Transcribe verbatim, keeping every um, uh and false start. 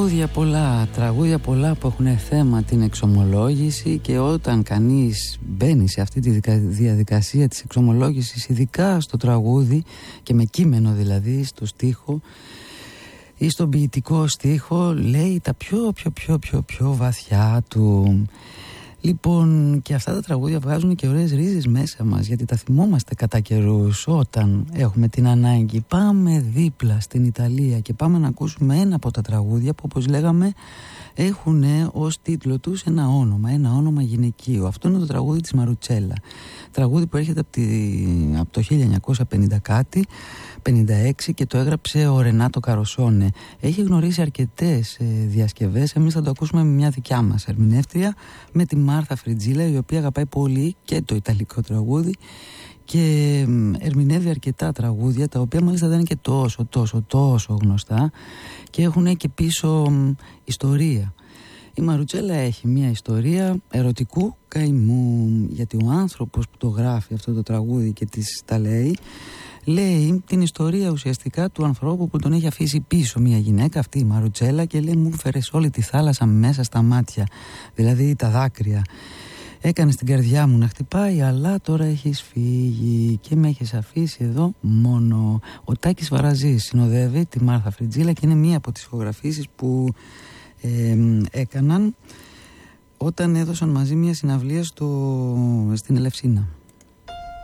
Τραγούδια πολλά, τραγούδια πολλά που έχουν θέμα την εξομολόγηση, και όταν κανείς μπαίνει σε αυτή τη διαδικασία της εξομολόγησης, ειδικά στο τραγούδι και με κείμενο δηλαδή, στο στίχο ή στον ποιητικό στίχο, λέει τα πιο πιο πιο πιο πιο βαθιά του. Λοιπόν, και αυτά τα τραγούδια βγάζουν και ωραίες ρίζες μέσα μας, γιατί τα θυμόμαστε κατά καιρούς όταν έχουμε την ανάγκη. Πάμε δίπλα στην Ιταλία και πάμε να ακούσουμε ένα από τα τραγούδια που, όπως λέγαμε, έχουν ως τίτλο τους ένα όνομα, ένα όνομα γυναικείο. Αυτό είναι το τραγούδι της Μαρουτσέλα. Τραγούδι που έρχεται από, τη, από το χίλια εννιακόσια πενήντα κάτι, πενήντα έξι, και το έγραψε ο Ρενάτο Καροσόνε. Έχει γνωρίσει αρκετές ε, διασκευές. Εμείς θα το ακούσουμε με μια δικιά μας ερμηνεύτρια, με τη Μάρθα Φριτζίλα, η οποία αγαπάει πολύ και το ιταλικό τραγούδι και ερμηνεύει αρκετά τραγούδια, τα οποία μάλιστα δεν είναι και τόσο τόσο τόσο γνωστά και έχουν και πίσω ιστορία. Η Μαρουτσέλα έχει μια ιστορία ερωτικού καημού, γιατί ο άνθρωπος που το γράφει αυτό το τραγούδι και της τα λέει, λέει την ιστορία ουσιαστικά του ανθρώπου που τον έχει αφήσει πίσω μια γυναίκα, αυτή η Μαρουτσέλα, και λέει: μου φέρες όλη τη θάλασσα μέσα στα μάτια, δηλαδή τα δάκρυα. Έκανες την καρδιά μου να χτυπάει, αλλά τώρα έχεις φύγει και με έχεις αφήσει εδώ μόνο. Ο Τάκης Βαραζής συνοδεύει τη Μάρθα Φριτζίλα και είναι μία από τις ηχογραφήσεις που ε, έκαναν όταν έδωσαν μαζί μια συναυλία στο, στην Ελευσίνα.